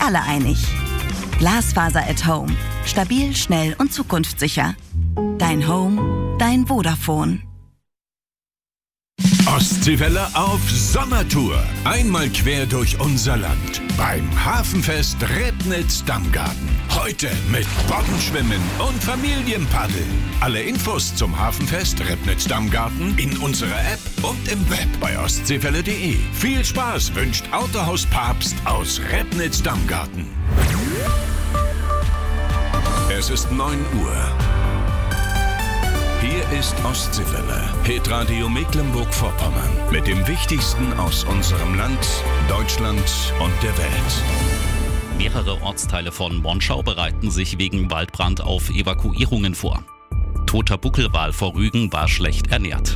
alle einig. Glasfaser at Home. Stabil, schnell und zukunftssicher. Dein Home, dein Vodafone. Ostseewelle auf Sommertour. Einmal quer durch unser Land. Beim Hafenfest Rednitz-Dammgarten. Heute mit Bobbenschwimmen und Familienpaddeln. Alle Infos zum Hafenfest Rednitz-Dammgarten in unserer App und im Web bei ostseewelle.de. Viel Spaß wünscht Autohaus Papst aus Rednitz-Dammgarten. Es ist 9 Uhr. Hier ist Ostseewelle, Hitradio Mecklenburg-Vorpommern. Mit dem Wichtigsten aus unserem Land, Deutschland und der Welt. Mehrere Ortsteile von Monschau bereiten sich wegen Waldbrand auf Evakuierungen vor. Toter Buckelwal vor Rügen war schlecht ernährt.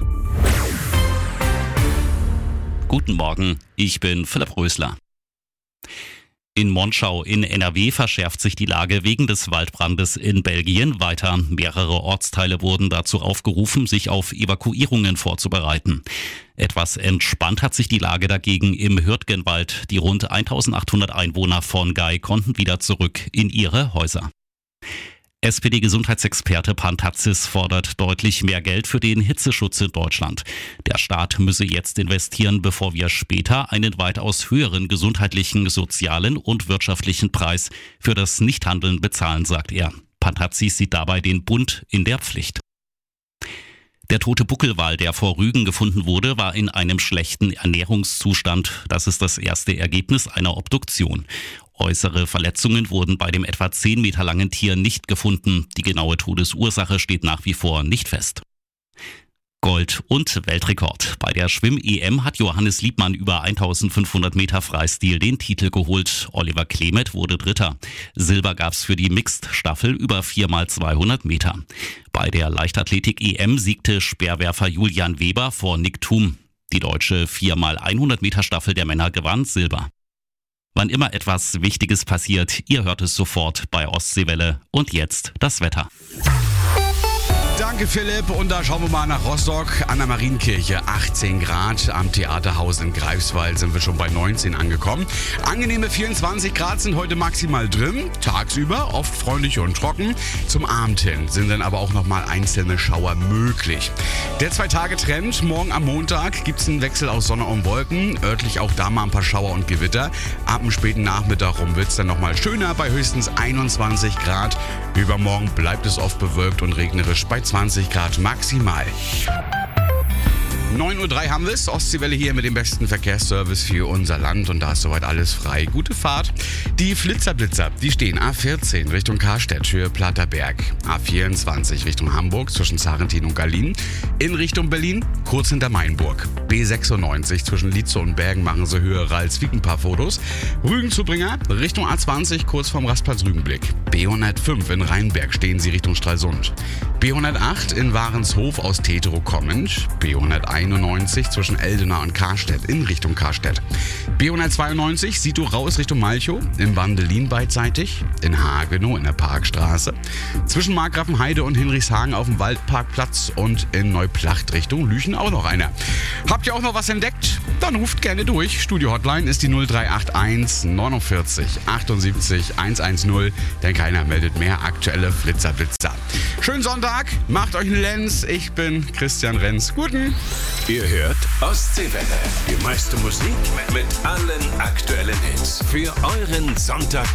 Guten Morgen, ich bin Philipp Rösler. In Monschau in NRW verschärft sich die Lage wegen des Waldbrandes in Belgien weiter. Mehrere Ortsteile wurden dazu aufgerufen, sich auf Evakuierungen vorzubereiten. Etwas entspannt hat sich die Lage dagegen im Hürtgenwald. Die rund 1800 Einwohner von Gay konnten wieder zurück in ihre Häuser. SPD-Gesundheitsexperte Pantatzis fordert deutlich mehr Geld für den Hitzeschutz in Deutschland. Der Staat müsse jetzt investieren, bevor wir später einen weitaus höheren gesundheitlichen, sozialen und wirtschaftlichen Preis für das Nichthandeln bezahlen, sagt er. Pantatzis sieht dabei den Bund in der Pflicht. Der tote Buckelwal, der vor Rügen gefunden wurde, war in einem schlechten Ernährungszustand. Das ist das erste Ergebnis einer Obduktion. Äußere Verletzungen wurden bei dem etwa 10 Meter langen Tier nicht gefunden. Die genaue Todesursache steht nach wie vor nicht fest. Gold- und Weltrekord. Bei der Schwimm-EM hat Johannes Liebmann über 1500 Meter Freistil den Titel geholt. Oliver Klemet wurde Dritter. Silber gab's für die Mixed-Staffel über 4x200 Meter. Bei der Leichtathletik-EM siegte Speerwerfer Julian Weber vor Nick Thum. Die deutsche 4x100 Meter Staffel der Männer gewann Silber. Wann immer etwas Wichtiges passiert, ihr hört es sofort bei Ostseewelle. Und jetzt das Wetter. Danke Philipp, und da schauen wir mal nach Rostock an der Marienkirche. 18 Grad, am Theaterhaus in Greifswald sind wir schon bei 19 angekommen. Angenehme 24 Grad sind heute maximal drin, tagsüber oft freundlich und trocken. Zum Abend hin sind dann aber auch nochmal einzelne Schauer möglich. Der 2-Tage-Trend, morgen am Montag gibt es einen Wechsel aus Sonne und Wolken, örtlich auch da mal ein paar Schauer und Gewitter. Ab dem späten Nachmittag rum wird es dann nochmal schöner bei höchstens 21 Grad. Übermorgen bleibt es oft bewölkt und regnerisch bei 20 Grad maximal. 9:03 Uhr haben wir es. Ostseewelle hier mit dem besten Verkehrsservice für unser Land, und da ist soweit alles frei. Gute Fahrt. Die Flitzer, die stehen A14 Richtung Karstedt, Höhe Platterberg. A24 Richtung Hamburg zwischen Sarrentin und Gallien. In Richtung Berlin, kurz hinter Mainburg. B96 zwischen Lietzow und Bergen machen sie höhere als Wiegen ein paar Fotos. Rügen-Zubringer Richtung A20 kurz vorm Rastplatz Rügenblick. B105 in Rheinberg stehen sie Richtung Stralsund. B108 in Warenshof aus Tetero kommend. B191 zwischen Eldena und Karstedt in Richtung Karstedt. B192 Sito raus Richtung Malchow, in Bandelin beidseitig, in Hagenow in der Parkstraße, zwischen Markgrafenheide und Hinrichshagen auf dem Waldparkplatz und in Neuplacht Richtung Lüchen auch noch einer. Habt ihr auch noch was entdeckt? Dann ruft gerne durch. Studio-Hotline ist die 0381 49 78 110, denn keiner meldet mehr aktuelle Flitzer. Schönen Sonntag, macht euch einen Lenz. Ich bin Christian Renz. Guten. Ihr hört Ostseewelle. Die meiste Musik mit allen aktuellen Hits. Für euren Sonntag.